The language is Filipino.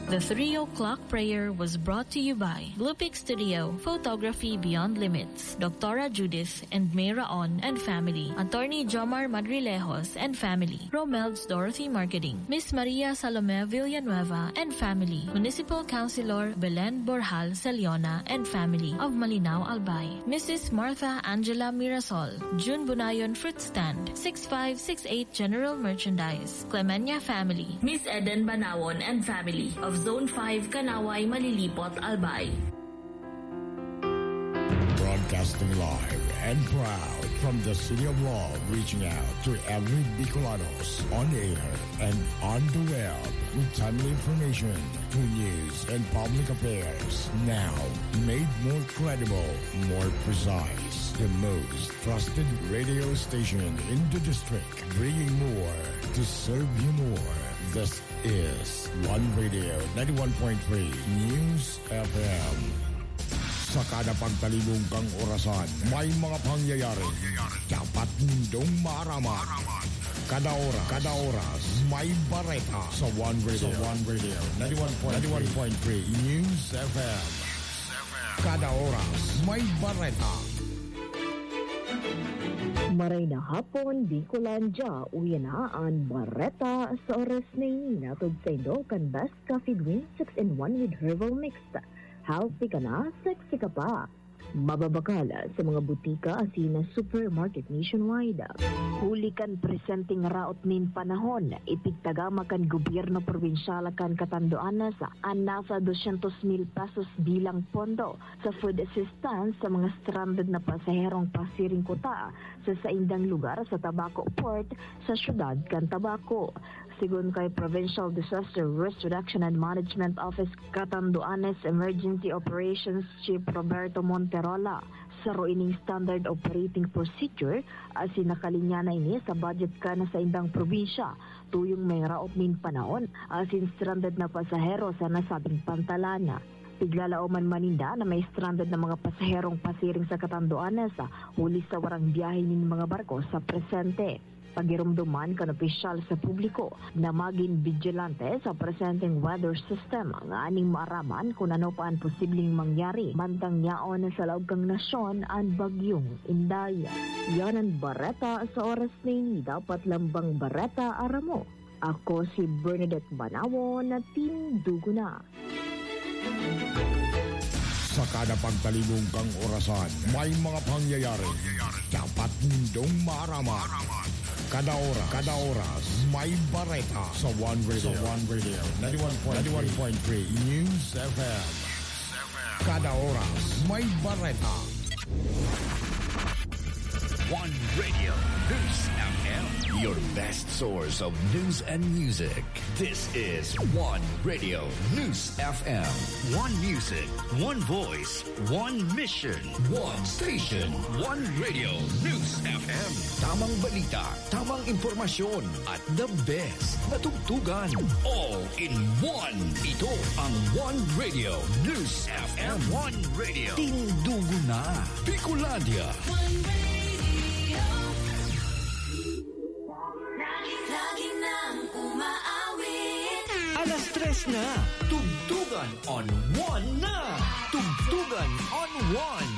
The 3 o'clock prayer was brought to you by Blue Peak Studio, Photography Beyond Limits, Dr. Judith and Mayra On and family, Attorney Jomar Madrilejos and family, Romel's Dorothy Marketing, Miss Maria Salome Villanueva and family, Municipal Councilor Belen Borjal Celiona and family of Malinao Albay, Mrs. Martha Angela Mirasol, June Bunayon Fruit Stand, 6568 General Merchandise, Clemenya family, Miss Eden Banawon and family of Zone 5 Kanaway Malilipot Albay. Broadcasting live and proud from the City of Love, reaching out to every Bicolanos on air and on the web with timely information, true news and public affairs. Now made more credible, more precise, the most trusted radio station in the district, bringing more to serve you more. This is One Radio 91.3 News FM. Sa kada pagtalibong kang orasan, may mga pangyayari dapat nindong maaraman. Kada oras, may bareta sa One Radio 91.3 News FM. Kada oras, may bareta. Maray na hapon, Bicolandia, uyanaan, bareta sa oras na inatod sa Indo kan Best Coffee Green 6-in-1 with Herbal Mixed. Healthy ka na, sexy ka pa. Mababakala sa mga butika asina supermarket nationwide. Huli kan presenting raot nin panahon, ipigtagama kan gobyerno probinsyala kan Catanduanes ang nasa 200,000 pesos bilang pondo sa food assistance sa mga stranded na pasaherong pasiring kota sa saindang lugar sa Tabaco Port sa syudad kan Tabaco. Sigun kay Provincial Disaster Risk Reduction and Management Office Catanduanes Emergency Operations Chief Roberto Monterola, sa roining standard operating procedure as sinakalinya na ini sa budget ka na sa indang probinsya tuyong may raot min panahon as in stranded na pasahero sa nasabing pantalana. Piglalaw man maninda na may stranded na mga pasaherong pasiring sa Catanduanes huli sa warang biyahe nin mga barko sa presente. Pagirumduman kan opisyal sa publiko na maging vigilante sa presenteng weather system ang aning maaraman kung ano pa ang posibleng mangyari bantang yaon sa laog kang nasyon ang bagyong Inday. Yan ang bareta sa oras na ini, dapat lambang bareta aramo. Ako si Bernadette Banawon na Tindugo na. Sa kada pagtalibong kang orasan, may mga pangyayari dapat nindong maaraman. Kada oras, may bareta sa One Radio 91.3 News FM. Kada oras, may bareta. One Radio News FM, your best source of news and music. This is One Radio News FM. One music, one voice, one mission, one station. One Radio News FM. Tamang balita, tamang impormasyon, at the best na tugtugan. All in one. Ito ang One Radio News FM. One Radio. Tindugo na. Bicolandia. One Radio. Lagi nang umaawit. Alas 3 na. Tugtugan on One na. Tugtugan on One.